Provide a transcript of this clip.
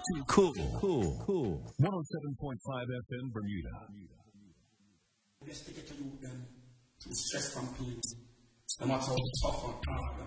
Cool. 107.5 FM Bermuda. Let's take it to you, to stress from pain. I'm not so tough on